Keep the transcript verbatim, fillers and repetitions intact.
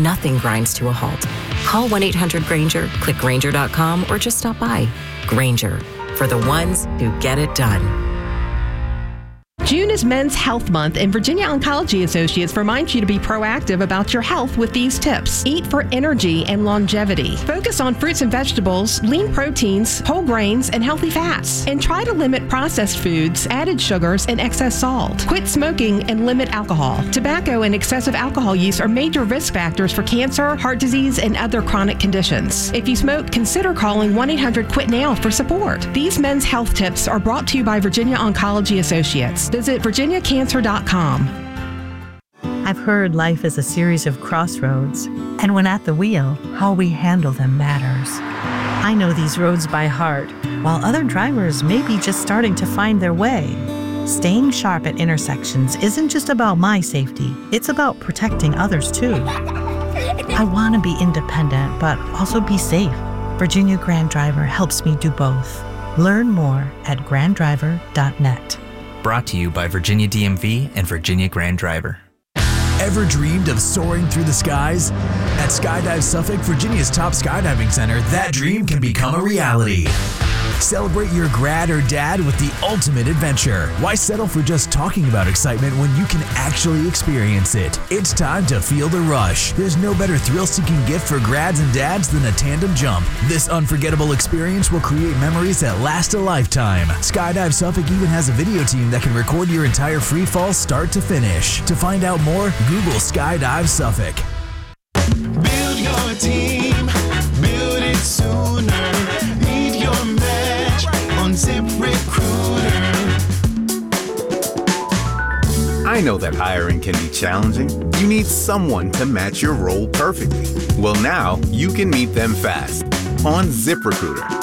nothing grinds to a halt. Call one eight hundred Grainger, click Grainger dot com, or just stop by. Grainger, for the ones who get it done. June is Men's Health Month, and Virginia Oncology Associates reminds you to be proactive about your health with these tips. Eat for energy and longevity. Focus on fruits and vegetables, lean proteins, whole grains, and healthy fats. And try to limit processed foods, added sugars, and excess salt. Quit smoking and limit alcohol. Tobacco and excessive alcohol use are major risk factors for cancer, heart disease, and other chronic conditions. If you smoke, consider calling one eight hundred quit now for support. These men's health tips are brought to you by Virginia Oncology Associates. Visit virginia cancer dot com. I've heard life is a series of crossroads, and when at the wheel, how we handle them matters. I know these roads by heart, while other drivers may be just starting to find their way. Staying sharp at intersections isn't just about my safety, it's about protecting others too. I want to be independent, but also be safe. Virginia Grand Driver helps me do both. Learn more at grand driver dot net. Brought to you by Virginia D M V and Virginia Grand Driver. Ever dreamed of soaring through the skies? At Skydive Suffolk, Virginia's top skydiving center, that dream can become a reality. Celebrate your grad or dad with the ultimate adventure. Why settle for just talking about excitement when you can actually experience it? It's time to feel the rush. There's no better thrill-seeking gift for grads and dads than a tandem jump. This unforgettable experience will create memories that last a lifetime. Skydive Suffolk even has a video team that can record your entire free fall start to finish. To find out more, Google Skydive Suffolk. Build your team, build it sooner. Need your match on ZipRecruiter. I know that hiring can be challenging. You need someone to match your role perfectly. Well, now you can meet them fast on ZipRecruiter.